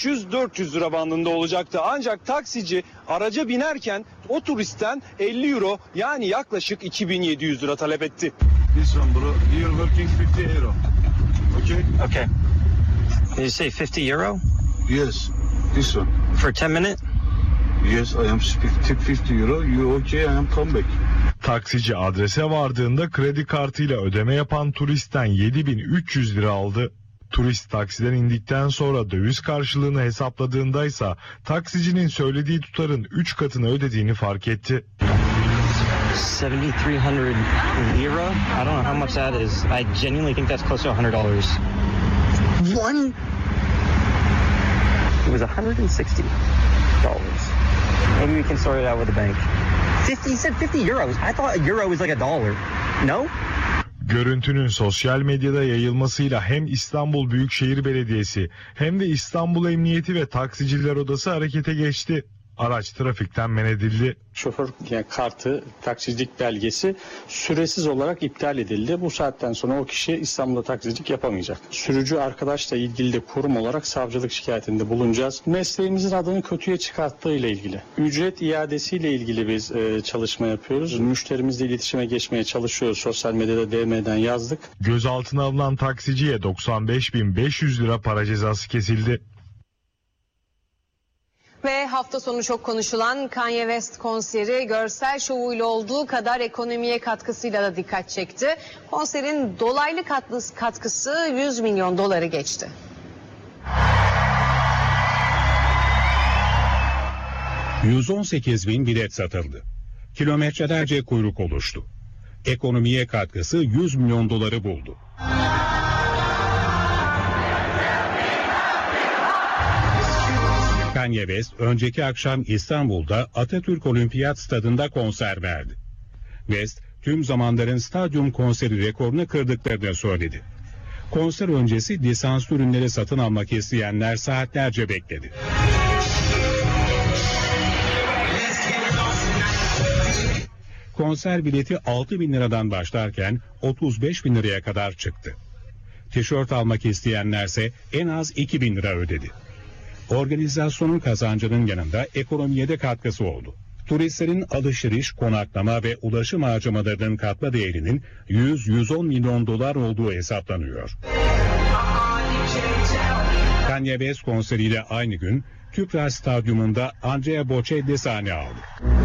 300-400 lira bandında olacaktı. Ancak taksici araca binerken o turistten 50 euro yani yaklaşık 2700 lira talep etti. This one bro, you're working 50 euro. Okay? Okay. Did you say 50 euro? Yes, this one. For 10 minutes? Yes, I am speak 50 euro. You okay? I am come back. Taksici adrese vardığında kredi kartıyla ödeme yapan turistten 7300 lira aldı. Turist taksiden indikten sonra döviz karşılığını hesapladığındaysa taksicinin söylediği tutarın 3 katını ödediğini fark etti. 7,300 euro? I don't know how much that is. I genuinely think that's close to $100. One? It was $160. Maybe we can sort it out with the bank. 50, you said 50 euros. I thought a euro was like a dollar. No? Görüntünün sosyal medyada yayılmasıyla hem İstanbul Büyükşehir Belediyesi hem de İstanbul Emniyeti ve Taksiciler Odası harekete geçti. Araç trafikten men edildi. Şoför kartı, taksicilik belgesi süresiz olarak iptal edildi. Bu saatten sonra o kişi İstanbul'da taksicilik yapamayacak. Sürücü arkadaşla ilgili de kurum olarak savcılık şikayetinde bulunacağız. Mesleğimizin adını kötüye çıkarttığı ile ilgili. Ücret iadesiyle ilgili biz çalışma yapıyoruz. Müşterimizle iletişime geçmeye çalışıyoruz. Sosyal medyada DM'den yazdık. Gözaltına alınan taksiciye 95.500 lira para cezası kesildi. Ve hafta sonu çok konuşulan Kanye West konseri görsel şovuyla olduğu kadar ekonomiye katkısıyla da dikkat çekti. Konserin dolaylı katkısı 100 milyon doları geçti. ...118.000 bilet satıldı. Kilometrelerce kuyruk oluştu. Ekonomiye katkısı 100 milyon doları buldu. Kanye West önceki akşam İstanbul'da Atatürk Olimpiyat Stadında konser verdi. West, tüm zamanların stadyum konseri rekorunu kırdıklarını söyledi. Konser öncesi lisanslı ürünleri satın almak isteyenler saatlerce bekledi. Konser bileti 6.000 liradan başlarken 35.000 liraya kadar çıktı. Tişört almak isteyenlerse en az 2.000 lira ödedi. Organizasyonun kazancının yanında ekonomiye de katkısı oldu. Turistlerin alışveriş, konaklama ve ulaşım harcamalarının katma değerinin 100-110 milyon dolar olduğu hesaplanıyor. Kanye West konseriyle aynı gün Tüpraş Stadyumunda Andrea Bocelli sahne aldı.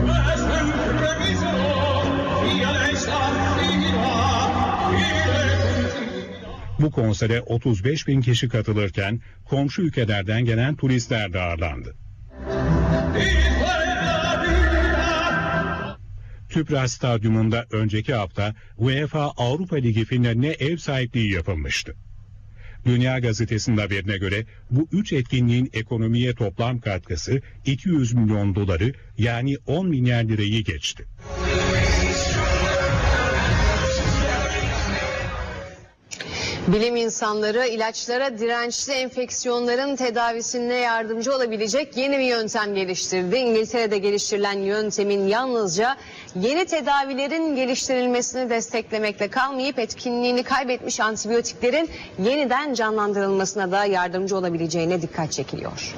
Bu konsere 35.000 kişi katılırken komşu ülkelerden gelen turistler de ağırlandı. Tüpraş Stadyumunda önceki hafta UEFA Avrupa Ligi finaline ev sahipliği yapılmıştı. Dünya Gazetesi'nin haberine göre bu 3 etkinliğin ekonomiye toplam katkısı 200 milyon doları yani 10 milyar lirayı geçti. Bilim insanları ilaçlara dirençli enfeksiyonların tedavisine yardımcı olabilecek yeni bir yöntem geliştirdi. İngiltere'de geliştirilen yöntemin yalnızca yeni tedavilerin geliştirilmesini desteklemekle kalmayıp etkinliğini kaybetmiş antibiyotiklerin yeniden canlandırılmasına da yardımcı olabileceğine dikkat çekiliyor.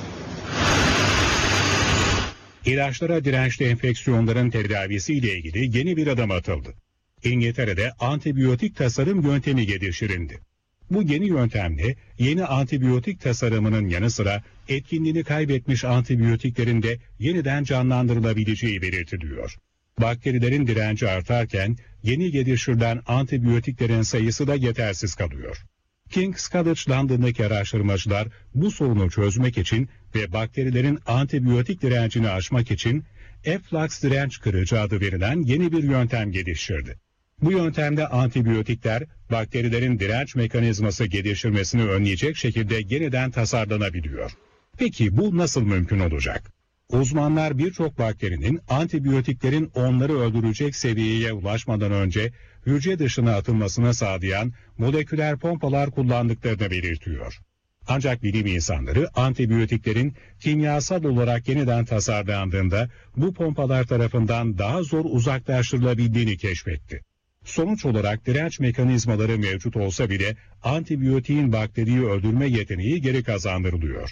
İlaçlara dirençli enfeksiyonların tedavisiyle ilgili yeni bir adım atıldı. İngiltere'de antibiyotik tasarım yöntemi geliştirildi. Bu yeni yöntemle yeni antibiyotik tasarımının yanı sıra etkinliğini kaybetmiş antibiyotiklerin de yeniden canlandırılabileceği belirtiliyor. Bakterilerin direnci artarken yeni geliştirilen antibiyotiklerin sayısı da yetersiz kalıyor. King's College London'daki araştırmacılar bu sorunu çözmek için ve bakterilerin antibiyotik direncini aşmak için efflux direnç kırıcı adı verilen yeni bir yöntem geliştirdi. Bu yöntemde antibiyotikler bakterilerin direnç mekanizması geliştirmesini önleyecek şekilde yeniden tasarlanabiliyor. Peki bu nasıl mümkün olacak? Uzmanlar birçok bakterinin antibiyotiklerin onları öldürecek seviyeye ulaşmadan önce hücre dışına atılmasını sağlayan moleküler pompalar kullandıklarını belirtiyor. Ancak bilim insanları antibiyotiklerin kimyasal olarak yeniden tasarlandığında bu pompalar tarafından daha zor uzaklaştırılabildiğini keşfetti. Sonuç olarak direnç mekanizmaları mevcut olsa bile antibiyotiğin bakteriyi öldürme yeteneği geri kazandırılıyor.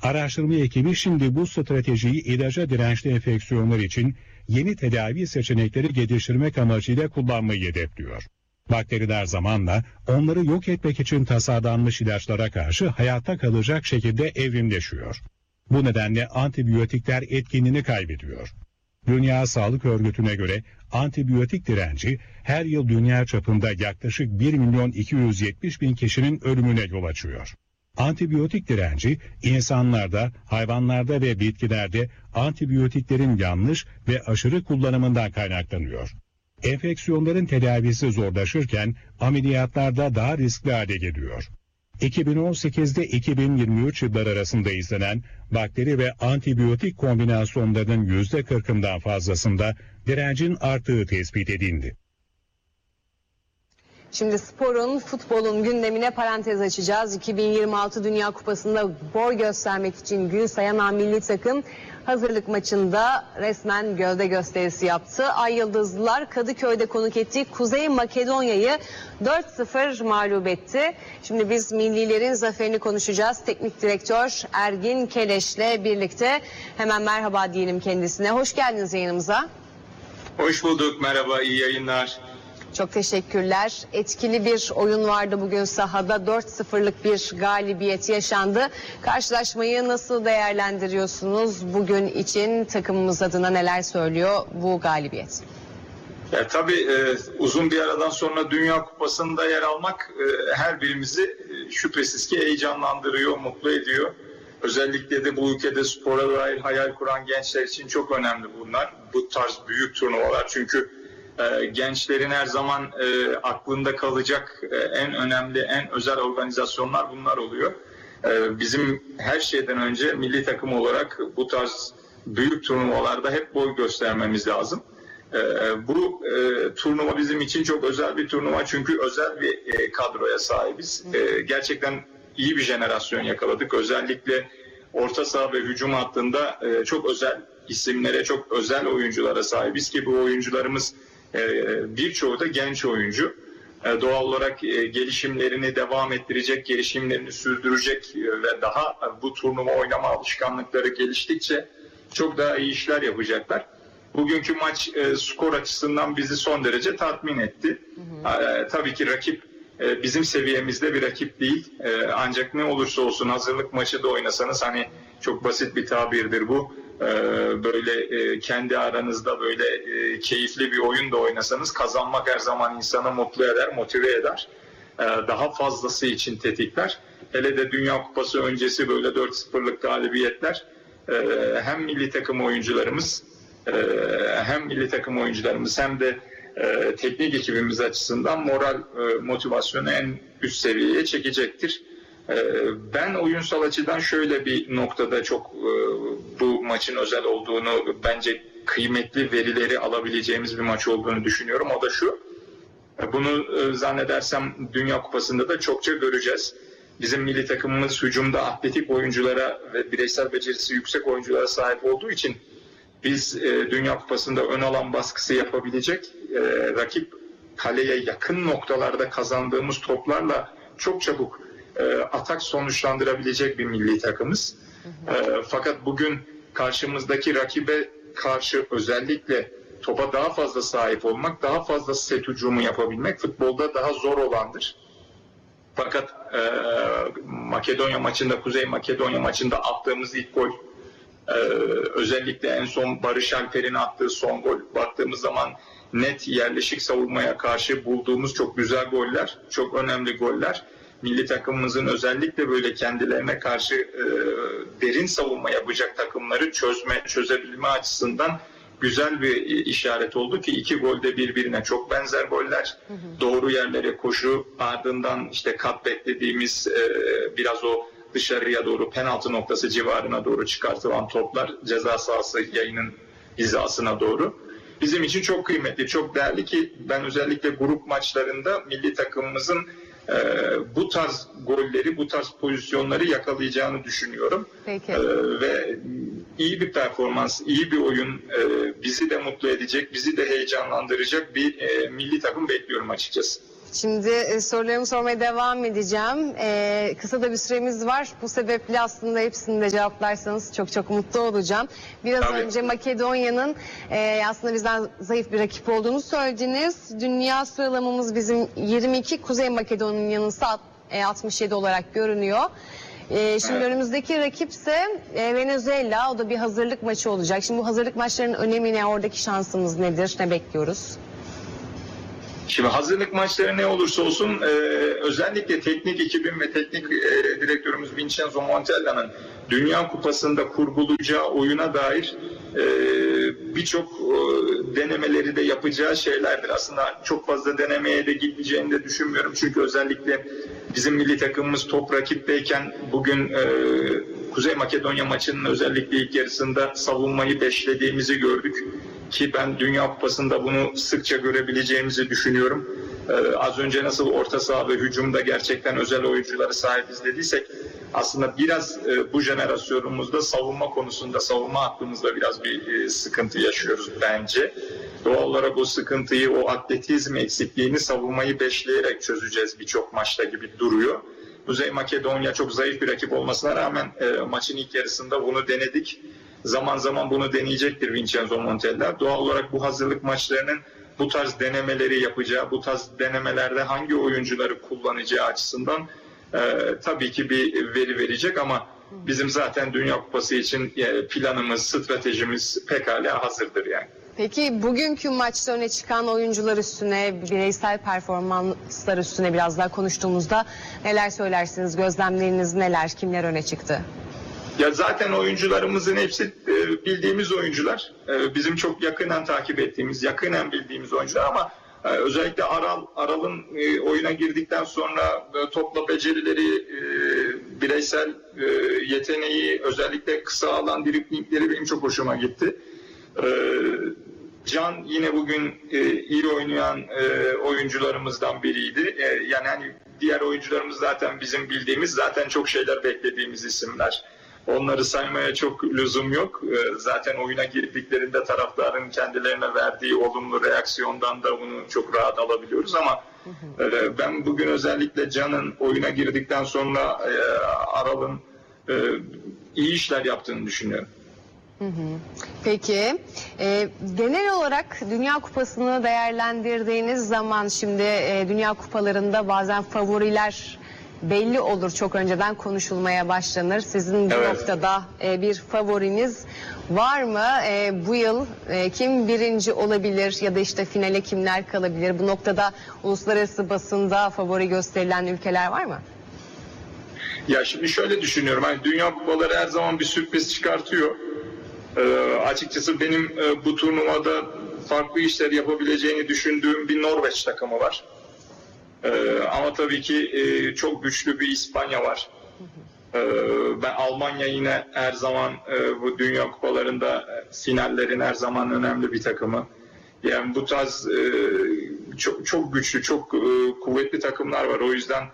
Araştırma ekibi şimdi bu stratejiyi ilaca dirençli enfeksiyonlar için yeni tedavi seçenekleri geliştirmek amacıyla kullanmayı hedefliyor. Bakteriler zamanla onları yok etmek için tasarlanmış ilaçlara karşı hayatta kalacak şekilde evrimleşiyor. Bu nedenle antibiyotikler etkinliğini kaybediyor. Dünya Sağlık Örgütü'ne göre antibiyotik direnci her yıl dünya çapında yaklaşık 1.270.000 kişinin ölümüne yol açıyor. Antibiyotik direnci insanlarda, hayvanlarda ve bitkilerde antibiyotiklerin yanlış ve aşırı kullanımından kaynaklanıyor. Enfeksiyonların tedavisi zorlaşırken ameliyatlarda daha riskli hale geliyor. 2018'de 2023 yılları arasında izlenen bakteri ve antibiyotik kombinasyonlarının %40'ından fazlasında direncin arttığı tespit edildi. Şimdi sporun, futbolun gündemine parantez açacağız. 2026 Dünya Kupası'nda boy göstermek için gün sayan milli takım hazırlık maçında resmen gövde gösterisi yaptı. Ay Yıldızlılar Kadıköy'de konuk ettiği Kuzey Makedonya'yı 4-0 mağlup etti. Şimdi biz millilerin zaferini konuşacağız. Teknik direktör Ergin Keleş'le birlikte hemen merhaba diyelim kendisine. Hoş geldiniz yayınımıza. Hoş bulduk, merhaba, iyi yayınlar. Çok teşekkürler. Etkili bir oyun vardı bugün sahada. 4-0'lık bir galibiyet yaşandı. Karşılaşmayı nasıl değerlendiriyorsunuz? Bugün için takımımız adına neler söylüyor bu galibiyet? Tabii uzun bir aradan sonra Dünya Kupası'nda yer almak her birimizi şüphesiz ki heyecanlandırıyor, mutlu ediyor. Özellikle de bu ülkede spora dair hayal kuran gençler için çok önemli bunlar. Bu tarz büyük turnuvalar çünkü gençlerin her zaman aklında kalacak en önemli, en özel organizasyonlar bunlar oluyor. Bizim her şeyden önce milli takım olarak bu tarz büyük turnuvalarda hep boy göstermemiz lazım. Bu turnuva bizim için çok özel bir turnuva çünkü özel bir kadroya sahibiz. Gerçekten iyi bir jenerasyon yakaladık. Özellikle orta saha ve hücum hattında çok özel isimlere, çok özel oyunculara sahibiz ki bu oyuncularımız birçoğu da genç oyuncu. Doğal olarak gelişimlerini devam ettirecek, gelişimlerini sürdürecek ve daha bu turnuva oynama alışkanlıkları geliştikçe çok daha iyi işler yapacaklar. Bugünkü maç skor açısından bizi son derece tatmin etti. Tabii ki rakip bizim seviyemizde bir rakip değil. Ancak ne olursa olsun hazırlık maçı da oynasanız hani çok basit bir tabirdir bu. Böyle kendi aranızda böyle keyifli bir oyun da oynasanız kazanmak her zaman insanı mutlu eder, motive eder. Daha fazlası için tetikler. Hele de Dünya Kupası öncesi böyle 4-0'lık galibiyetler hem milli takım oyuncularımız hem de teknik ekibimiz açısından moral motivasyonu en üst seviyeye çekecektir. Ben oyunsal açıdan şöyle bir noktada çok bu maçın özel olduğunu, bence kıymetli verileri alabileceğimiz bir maç olduğunu düşünüyorum. O da şu, bunu zannedersem Dünya Kupası'nda da çokça göreceğiz. Bizim milli takımımız hücumda atletik oyunculara ve bireysel becerisi yüksek oyunculara sahip olduğu için biz Dünya Kupası'nda ön alan baskısı yapabilecek, rakip kaleye yakın noktalarda kazandığımız toplarla çok çabuk atak sonuçlandırabilecek bir milli takımız. Fakat bugün karşımızdaki rakibe karşı özellikle topa daha fazla sahip olmak, daha fazla set hücumu yapabilmek futbolda daha zor olandır. Fakat Makedonya maçında, Kuzey Makedonya maçında attığımız ilk gol, özellikle en son Barış Alper'in attığı son gol, baktığımız zaman net yerleşik savunmaya karşı bulduğumuz çok güzel goller, çok önemli goller. Milli takımımızın özellikle böyle kendilerine karşı derin savunma yapacak takımları çözebilme açısından güzel bir işaret oldu ki iki gol de birbirine çok benzer goller. Doğru yerlere koşu, ardından işte cutback dediğimiz biraz o dışarıya doğru penaltı noktası civarına doğru çıkartılan toplar ceza sahası yayının hizasına doğru. Bizim için çok kıymetli, çok değerli ki ben özellikle grup maçlarında milli takımımızın bu tarz golleri, bu tarz pozisyonları yakalayacağını düşünüyorum. Ve iyi bir performans, iyi bir oyun bizi de mutlu edecek, bizi de heyecanlandıracak bir milli takım bekliyorum açıkçası. Şimdi sorularımı sormaya devam edeceğim. Kısa da bir süremiz var. Bu sebeple aslında hepsini de cevaplarsanız çok çok mutlu olacağım. Biraz Tabii. önce Makedonya'nın aslında bizden zayıf bir rakip olduğunu söylediniz. Dünya sıralamamız bizim 22, Kuzey Makedonya'nın ise 67 olarak görünüyor. Şimdi önümüzdeki rakipse Venezuela. O da bir hazırlık maçı olacak. Şimdi bu hazırlık maçlarının önemi ne? Oradaki şansımız nedir? Ne bekliyoruz? Şimdi hazırlık maçları ne olursa olsun özellikle teknik ekibim ve teknik direktörümüz Vincenzo Montella'nın Dünya Kupası'nda kurgulayacağı oyuna dair birçok denemeleri de yapacağı şeylerdir. Aslında çok fazla denemeye de gideceğini de düşünmüyorum. Çünkü özellikle bizim milli takımımız top rakipteyken bugün Kuzey Makedonya maçının özellikle ilk yarısında savunmayı beşlediğimizi gördük. Ki ben Dünya Kupası'nda bunu sıkça görebileceğimizi düşünüyorum. Az önce nasıl orta saha ve hücumda gerçekten özel oyuncuları sahibiz dediysek aslında biraz bu jenerasyonumuzda savunma konusunda, savunma hattımızda biraz bir sıkıntı yaşıyoruz bence. Doğal olarak o sıkıntıyı, o atletizm eksikliğini savunmayı beşleyerek çözeceğiz birçok maçta gibi duruyor. Kuzey Makedonya çok zayıf bir rakip olmasına rağmen maçın ilk yarısında bunu denedik. Zaman zaman bunu deneyecektir Vincenzo Montella. Doğal olarak bu hazırlık maçlarının bu tarz denemeleri yapacağı, bu tarz denemelerde hangi oyuncuları kullanacağı açısından tabii ki bir veri verecek ama bizim zaten Dünya Kupası için planımız, stratejimiz pekala hazırdır yani. Peki bugünkü maçta öne çıkan oyuncular üstüne, bireysel performanslar üstüne biraz daha konuştuğumuzda neler söylersiniz? Gözlemleriniz neler? Kimler öne çıktı? Ya zaten oyuncularımızın hepsi bildiğimiz oyuncular. Bizim çok yakından takip ettiğimiz, yakından bildiğimiz oyuncular ama özellikle Aral'ın oyuna girdikten sonra topla becerileri, bireysel yeteneği, özellikle kısa alan driblingleri benim çok hoşuma gitti. Can yine bugün iyi oynayan oyuncularımızdan biriydi. Yani hani diğer oyuncularımız zaten bizim bildiğimiz, zaten çok şeyler beklediğimiz isimler. Onları saymaya çok lüzum yok. Zaten oyuna girdiklerinde taraftarın kendilerine verdiği olumlu reaksiyondan da bunu çok rahat alabiliyoruz ama ben bugün özellikle Can'ın oyuna girdikten sonra Aral'ın iyi işler yaptığını düşünüyorum. Peki, genel olarak Dünya Kupası'nı değerlendirdiğiniz zaman şimdi Dünya Kupalarında bazen favoriler belli olur, çok önceden konuşulmaya başlanır. Sizin bu noktada bir favoriniz var mı? Bu yıl kim birinci olabilir ya da işte finale kimler kalabilir? Bu noktada uluslararası basında favori gösterilen ülkeler var mı? Ya şimdi şöyle düşünüyorum. Hani Dünya Kupaları her zaman bir sürpriz çıkartıyor. Açıkçası benim bu turnuvada farklı işler yapabileceğini düşündüğüm bir Norveç takımı var. Ama tabii ki çok güçlü bir İspanya var. Ben Almanya yine her zaman bu Dünya Kupalarında finallerin her zaman önemli bir takımı. Yani bu tarz çok güçlü, çok kuvvetli takımlar var. O yüzden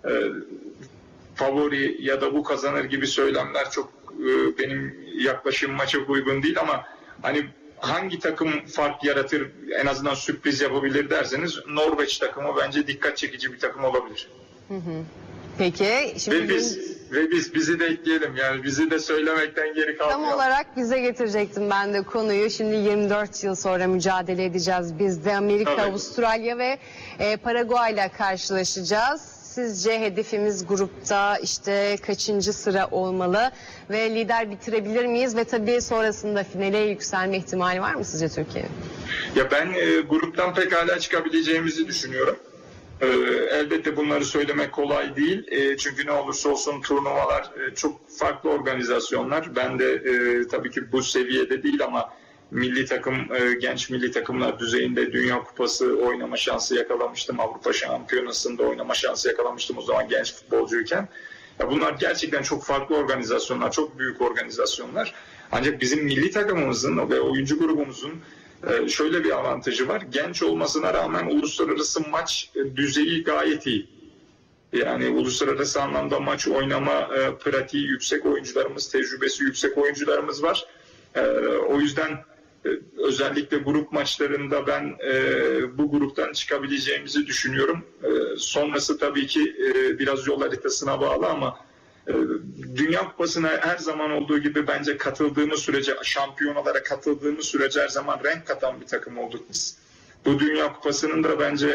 favori ya da bu kazanır gibi söylemler çok benim yaklaşımıma çok uygun değil ama hani hangi takım fark yaratır, en azından sürpriz yapabilir derseniz Norveç takımı bence dikkat çekici bir takım olabilir. Peki. Şimdi bizi de ekleyelim, yani bizi de söylemekten geri kalmayalım. tam olarak bize getirecektim ben de konuyu. Şimdi 24 yıl sonra mücadele edeceğiz. Biz de Amerika, Tabii. Avustralya ve Paraguay ile karşılaşacağız. Sizce hedefimiz grupta işte kaçıncı sıra olmalı ve lider bitirebilir miyiz ve tabii sonrasında finale yükselme ihtimali var mı sizce Türkiye'nin? Ya ben gruptan pekala çıkabileceğimizi düşünüyorum. Elbette bunları söylemek kolay değil. Çünkü ne olursa olsun turnuvalar çok farklı organizasyonlar. Ben de tabii ki bu seviyede değil ama milli takım, genç milli takımlar düzeyinde Dünya Kupası oynama şansı yakalamıştım. Avrupa Şampiyonası'nda oynama şansı yakalamıştım o zaman genç futbolcuyken. Ya bunlar gerçekten çok farklı organizasyonlar, çok büyük organizasyonlar. Ancak bizim milli takımımızın ve oyuncu grubumuzun şöyle bir avantajı var. Genç olmasına rağmen uluslararası maç düzeyi gayet iyi. Yani uluslararası anlamda maç oynama pratiği yüksek oyuncularımız, tecrübesi yüksek oyuncularımız var. O yüzden Özellikle grup maçlarında ben bu gruptan çıkabileceğimizi düşünüyorum. Sonrası tabii ki biraz yol haritasına bağlı ama Dünya Kupası'na her zaman olduğu gibi bence katıldığımız sürece, şampiyonalara katıldığımız sürece her zaman renk katan bir takım olduk biz. Bu Dünya Kupası'nın da bence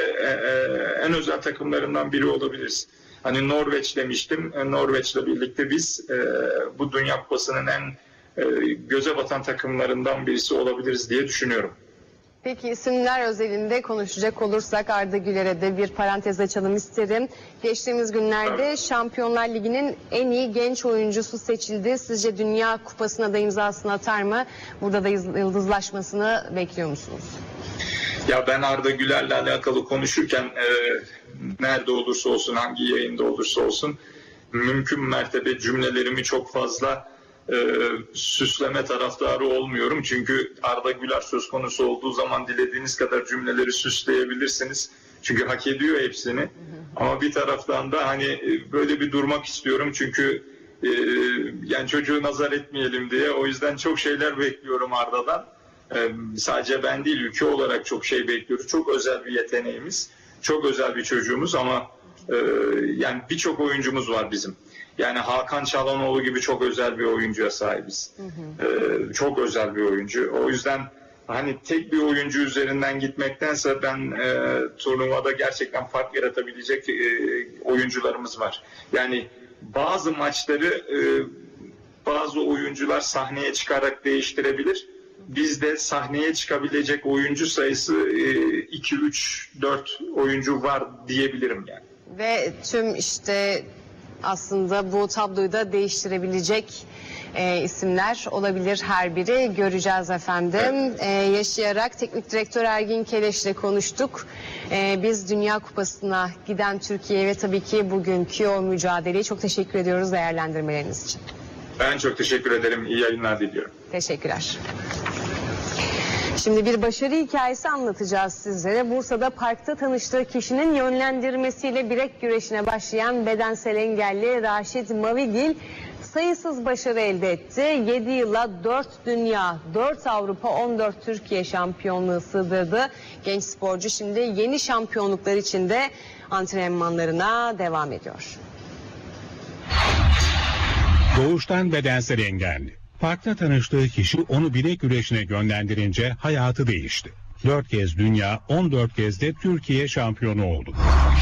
en özel takımlarından biri olabiliriz. Hani Norveç demiştim. Norveç'le birlikte biz bu Dünya Kupası'nın en göze batan takımlarından birisi olabiliriz diye düşünüyorum. Peki isimler özelinde konuşacak olursak Arda Güler'e de bir parantez açalım isterim. Geçtiğimiz günlerde Şampiyonlar Ligi'nin en iyi genç oyuncusu seçildi. Sizce Dünya Kupası'na da imzasını atar mı? Burada da yıldızlaşmasını bekliyor musunuz? Ya ben Arda Güler'le alakalı konuşurken nerede olursa olsun, hangi yayında olursa olsun mümkün mertebe cümlelerimi çok fazla süsleme taraftarı olmuyorum. Çünkü Arda Güler söz konusu olduğu zaman dilediğiniz kadar cümleleri süsleyebilirsiniz. Çünkü hak ediyor hepsini. Ama bir taraftan da hani böyle bir durmak istiyorum. Çünkü yani çocuğu nazar etmeyelim diye. O yüzden çok şeyler bekliyorum Arda'dan. Sadece ben değil, ülke olarak çok şey bekliyoruz. Çok özel bir yeteneğimiz. Çok özel bir çocuğumuz ama yani birçok oyuncumuz var bizim. Yani Hakan Çalhanoğlu gibi çok özel bir oyuncuya sahibiz. Çok özel bir oyuncu. O yüzden hani tek bir oyuncu üzerinden gitmektense ben turnuvada gerçekten fark yaratabilecek oyuncularımız var. Yani bazı maçları bazı oyuncular sahneye çıkarak değiştirebilir. Bizde sahneye çıkabilecek oyuncu sayısı 2, 3, 4 oyuncu var diyebilirim yani. Ve tüm işte aslında bu tabloyu da değiştirebilecek isimler olabilir her biri. Göreceğiz efendim. Evet. Yaşayarak Teknik Direktör Ergin Keleş ile konuştuk. Biz Dünya Kupası'na giden Türkiye ve tabii ki bugünkü o mücadeleyi çok teşekkür ediyoruz değerlendirmeleriniz için. Ben çok teşekkür ederim. İyi yayınlar diliyorum. Teşekkürler. Şimdi bir başarı hikayesi anlatacağız sizlere. Bursa'da parkta tanıştığı kişinin yönlendirmesiyle bilek güreşine başlayan bedensel engelli Raşit Mavigil sayısız başarı elde etti. 7 yıla 4 dünya, 4 Avrupa, 14 Türkiye şampiyonluğu sığdırdı. Genç sporcu şimdi yeni şampiyonluklar için de antrenmanlarına devam ediyor. Doğuştan bedensel engelli. Parkta tanıştığı kişi onu bilek güreşine yönlendirince hayatı değişti. 4 kez dünya, 14 kez de Türkiye şampiyonu oldu.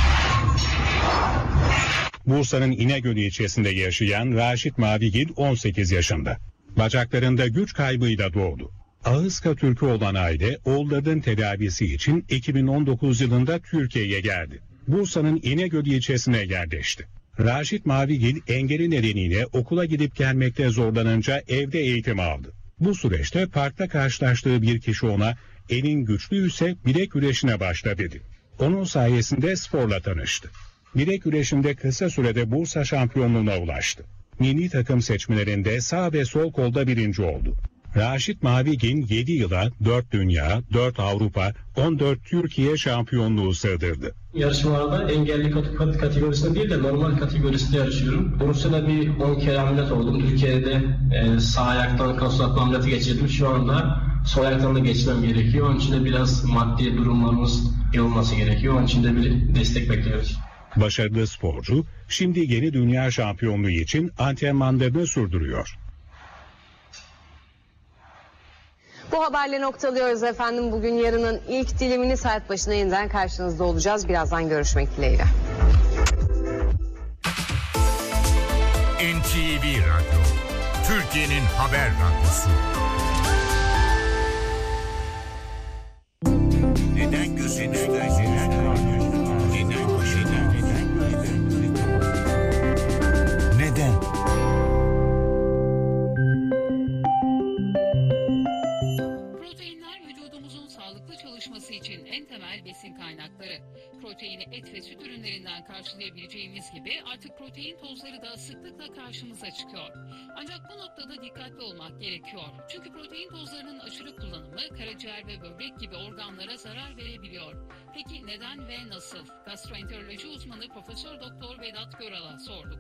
Bursa'nın İnegöl ilçesinde yaşayan Raşit Mavigil 18 yaşında. Bacaklarında güç kaybıyla doğdu. Ağızka Türk'ü olan aile oğullarının tedavisi için 2019 yılında Türkiye'ye geldi. Bursa'nın İnegöl ilçesine yerleşti. Raşit Mavigil engeli nedeniyle okula gidip gelmekte zorlanınca evde eğitim aldı. Bu süreçte parkta karşılaştığı bir kişi ona elin güçlüyse bilek güreşine başla dedi. Onun sayesinde sporla tanıştı. Bilek güreşinde kısa sürede Bursa şampiyonluğuna ulaştı. Milli takım seçmelerinde sağ ve sol kolda birinci oldu. Raşit Mavigil 7 yıla 4 dünya, 4 Avrupa, 14 Türkiye şampiyonluğu sığdırdı. Yarışmalarda engelli kategorisinde değil de normal kategorisinde yarışıyorum. Bursa'da bir 10 kere ameliyat oldum. Türkiye'de sağ ayaktan konsolaklı ameliyatı geçirdim. Şu anda sol ayaktan da geçmem gerekiyor. Onun için de biraz maddi durumlarımız iyi olması gerekiyor. Onun için de bir destek bekliyoruz. Başarılı sporcu şimdi yeni dünya şampiyonluğu için antrenmanlarını sürdürüyor. Bu haberle noktalıyoruz efendim. Bugün yarının ilk dilimini saat başına yeniden karşınızda olacağız. Birazdan görüşmek dileğiyle. NTV Radyo, Türkiye'nin haber radyosu. Neden gözünüzden neden neden? Proteinler vücudumuzun sağlıklı çalışması için en temel besin kaynakları. Proteini et ve süt ürünlerinden karşılayabileceğimiz gibi artık protein tozları da sıklıkla karşımıza çıkıyor. Ancak bu noktada dikkatli olmak gerekiyor. Çünkü protein tozlarının aşırı kullanımı karaciğer ve böbrek gibi organlara zarar verebiliyor. Peki neden ve nasıl? Gastroenteroloji uzmanı Profesör Doktor Vedat Göral'a sorduk.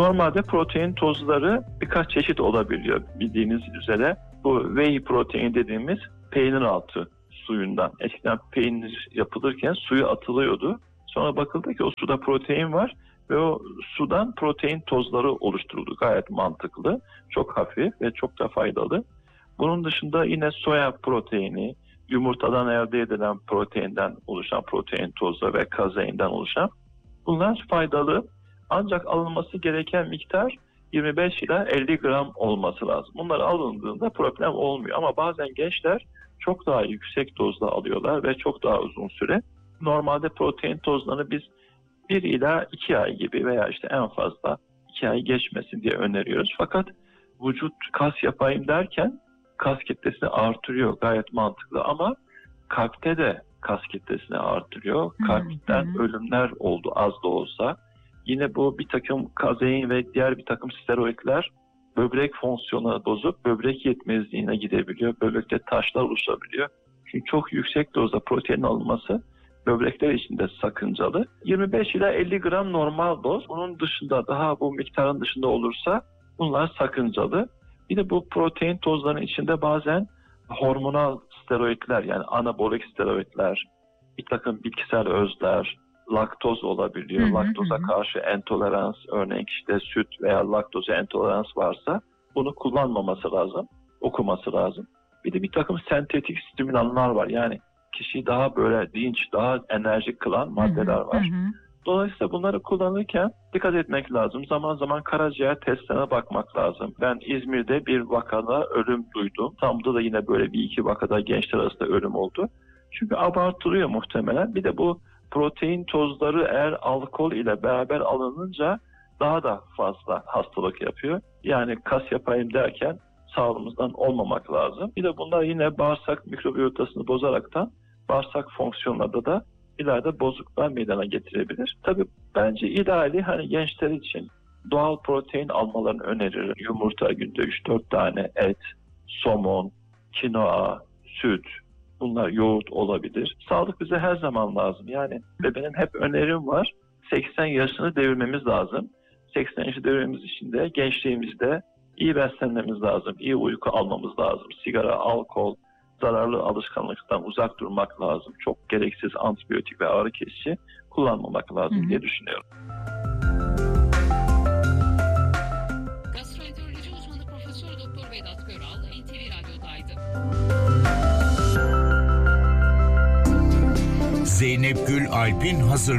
Normalde protein tozları birkaç çeşit olabiliyor bildiğiniz üzere. Bu whey protein dediğimiz peynir altı suyundan. Eskiden peynir yapılırken suyu atılıyordu. Sonra bakıldı ki o suda protein var ve o sudan protein tozları oluşturuldu. Gayet mantıklı, çok hafif ve çok da faydalı. Bunun dışında yine soya proteini, yumurtadan elde edilen proteinden oluşan protein tozu ve kazeinden oluşan bunlar faydalı. Ancak alınması gereken miktar 25 ila 50 gram olması lazım. Bunlar alındığında problem olmuyor ama bazen gençler çok daha yüksek dozda alıyorlar ve çok daha uzun süre. Normalde protein tozlarını biz 1 ila 2 ay gibi veya işte en fazla 2 ay geçmesin diye öneriyoruz. Fakat vücut kas yapayım derken kas kitlesini artırıyor, gayet mantıklı ama kalpte de kas kitlesini artırıyor. Kalpten ölümler oldu az da olsa. Yine bu bir takım kazein ve diğer bir takım steroidler böbrek fonksiyonunu bozup böbrek yetmezliğine gidebiliyor. Böbrekte taşlar oluşabiliyor. Çünkü çok yüksek dozda protein alınması böbrekler için de sakıncalı. 25 ila 50 gram normal doz. Bunun dışında daha bu miktarın dışında olursa bunlar sakıncalı. Bir de bu protein tozlarının içinde bazen hormonal steroidler yani anabolik steroidler, bir takım bitkisel özler, laktoz olabiliyor. Laktoza karşı intolerans, örneğin işte süt veya laktoza intolerans varsa bunu kullanmaması lazım, okuması lazım. Bir de bir takım sentetik stimülanlar var. Yani kişiyi daha böyle dinç, daha enerjik kılan maddeler var. Dolayısıyla bunları kullanırken dikkat etmek lazım. Zaman zaman karaciğer testlerine bakmak lazım. Ben İzmir'de bir vakada ölüm duydum. Tamda da yine böyle bir iki vakada gençler arasında ölüm oldu. Çünkü abartılıyor muhtemelen. Bir de bu protein tozları eğer alkol ile beraber alınınca daha da fazla hastalık yapıyor. Yani kas yapayım derken sağlığımızdan olmamak lazım. Bir de bunlar yine bağırsak mikrobiyotasını bozaraktan bağırsak fonksiyonlarda da ileride bozukluklar meydana getirebilir. Tabii bence ideali hani gençler için doğal protein almalarını öneririm. Yumurta günde 3-4 tane, et, somon, kinoa, süt, bunlar yoğurt olabilir. Sağlık bize her zaman lazım. Yani ve benim hep önerim var. 80 yaşını devirmemiz lazım. 80 yaşı devirmemiz için de gençliğimizde iyi beslenmemiz lazım. İyi uyku almamız lazım. Sigara, alkol, zararlı alışkanlıktan uzak durmak lazım. Çok gereksiz antibiyotik ve ağrı kesici kullanmamak lazım diye düşünüyorum. Gastroenteroloji uzmanı Profesör Doktor Vedat Göral NTV Radyo'daydı. Zeynep Gül Alp'in hazırladığı